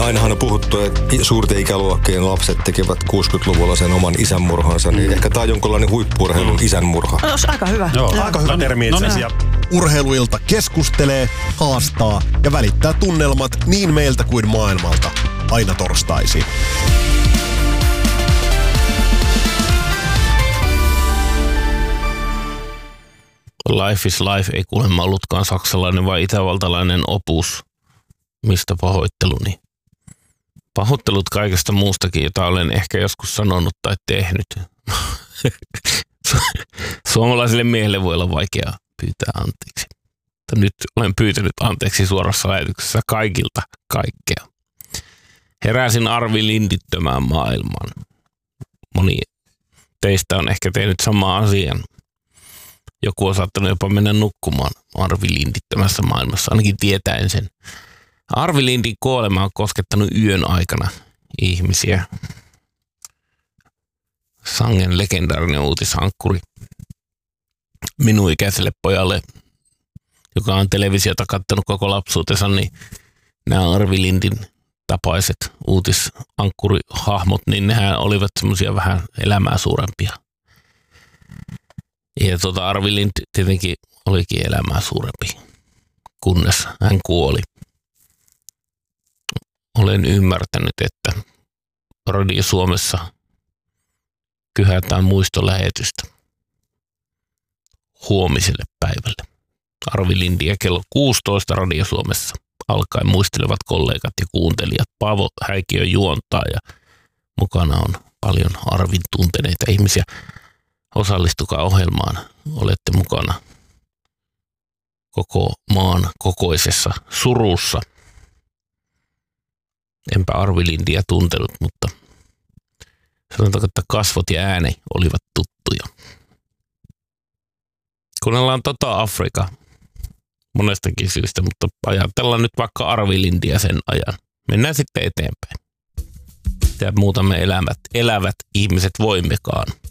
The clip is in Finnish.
Ainahan on puhuttu, että suurten ikäluokkien lapset tekevät 60-luvulla sen oman isänmurhansa, niin ehkä tämä on jonkinlainen huippu-urheilun isänmurha. No, olisi aika hyvä. Joo, aika hyvä termi itse asiassa. Urheiluilta keskustelee, haastaa ja välittää tunnelmat niin meiltä kuin maailmalta. Aina torstaisin. Life is Life ei kuulemma ollutkaan saksalainen vai itävaltalainen opus, mistä pahoitteluni. Pahoittelut kaikesta muustakin, jota olen ehkä joskus sanonut tai tehnyt. Suomalaiselle miehelle voi olla vaikea pyytää anteeksi. Mutta nyt olen pyytänyt anteeksi suorassa lähetyksessä kaikilta kaikkea. Heräsin arvilindittömään maailmaan. Moni teistä on ehkä tehnyt saman asian. Joku on saattanut jopa mennä nukkumaan arvilindittömässä maailmassa, ainakin tietäen sen. Arvi Lindin kuolema on koskettanut yön aikana ihmisiä. Sangen legendaarinen uutisankkuri minun ikäiselle pojalle, joka on televisiota kattanut koko lapsuutensa, niin nämä Arvi Lindin tapaiset uutisankkurihahmot, niin nehän olivat semmoisia vähän elämää suurempia. Ja Arvi Lind tietenkin olikin elämää suurempi, kunnes hän kuoli. Olen ymmärtänyt, että Radio Suomessa kyhätään muistolähetystä huomiselle päivälle. Arvi Lindiä kello 16 Radio Suomessa alkaen muistelevat kollegat ja kuuntelijat. Paavo Häikiö juontaa ja mukana on paljon Arvin tunteneita ihmisiä. Osallistukaa ohjelmaan. Olette mukana koko maan kokoisessa surussa. Enpä Arvi Lindiä tuntenut, mutta sanotaanko, että kasvot ja ääni olivat tuttuja. Kuunnellaan Afrika monestakin syystä, mutta ajatellaan nyt vaikka Arvi Lindiä sen ajan. Mennään sitten eteenpäin. Mitä muuta me elävät ihmiset voimmekaan.